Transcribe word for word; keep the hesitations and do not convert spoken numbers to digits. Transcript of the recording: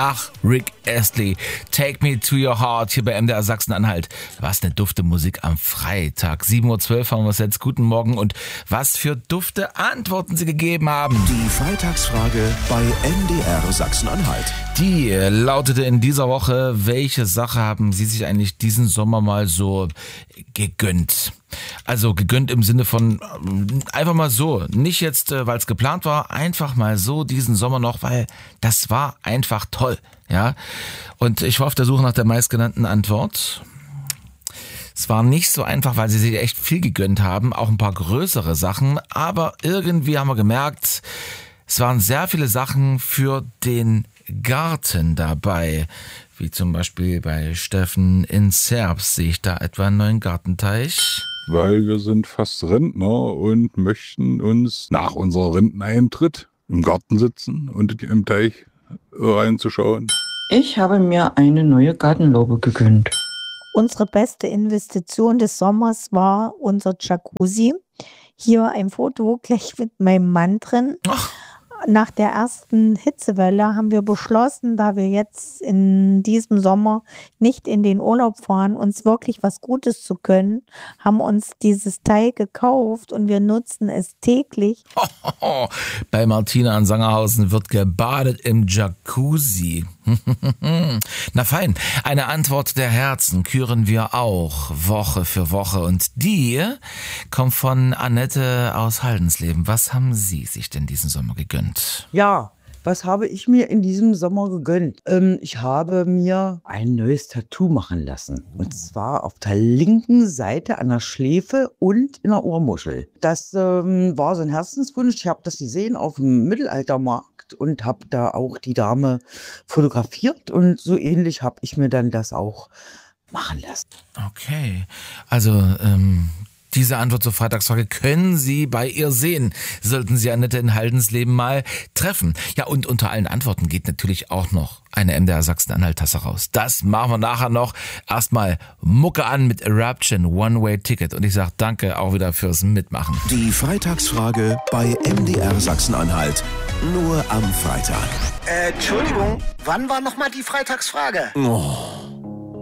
Ach, Rick Astley, Take Me to Your Heart hier bei M D R Sachsen-Anhalt. Was eine dufte Musik am Freitag. sieben Uhr zwölf haben wir es jetzt. Guten Morgen und was für dufte Antworten Sie gegeben haben. Die Freitagsfrage bei M D R Sachsen-Anhalt. Die lautete in dieser Woche: Welche Sache haben Sie sich eigentlich diesen Sommer mal so gegönnt? Also gegönnt im Sinne von einfach mal so, nicht jetzt, weil es geplant war, einfach mal so diesen Sommer noch, weil das war einfach toll, ja. Und ich war auf der Suche nach der meistgenannten Antwort. Es war nicht so einfach, weil sie sich echt viel gegönnt haben, auch ein paar größere Sachen, aber irgendwie haben wir gemerkt, es waren sehr viele Sachen für den Garten dabei, wie zum Beispiel bei Steffen in Zerbst. Sehe ich da etwa einen neuen Gartenteich? Weil wir sind fast Rentner und möchten uns nach unserer Renteneintritt im Garten sitzen und im Teich reinzuschauen. Ich habe mir eine neue Gartenlaube gegönnt. Unsere beste Investition des Sommers war unser Jacuzzi. Hier ein Foto gleich mit meinem Mann drin. Ach. Nach der ersten Hitzewelle haben wir beschlossen, da wir jetzt in diesem Sommer nicht in den Urlaub fahren, uns wirklich was Gutes zu können, haben uns dieses Teil gekauft und wir nutzen es täglich. Oh, oh, oh. Bei Martina an Sangerhausen wird gebadet im Jacuzzi. Na fein, eine Antwort der Herzen küren wir auch Woche für Woche und die kommt von Annette aus Haldensleben. Was haben Sie sich denn diesen Sommer gegönnt? Ja, was habe ich mir in diesem Sommer gegönnt? Ähm, ich habe mir ein neues Tattoo machen lassen. Und zwar auf der linken Seite an der Schläfe und in der Ohrmuschel. Das ähm, war so ein Herzenswunsch. Ich habe das gesehen auf dem Mittelaltermarkt und habe da auch die Dame fotografiert. Und so ähnlich habe ich mir dann das auch machen lassen. Okay, also ähm... diese Antwort zur Freitagsfrage können Sie bei ihr sehen, sollten Sie Annette in Haldensleben mal treffen. Ja, und unter allen Antworten geht natürlich auch noch eine M D R Sachsen-Anhalt-Tasse raus. Das machen wir nachher noch. Erstmal Mucke an mit Eruption, One-Way-Ticket. Und ich sage danke auch wieder fürs Mitmachen. Die Freitagsfrage bei M D R Sachsen-Anhalt. Nur am Freitag. Äh, Entschuldigung, wann war nochmal die Freitagsfrage? Oh.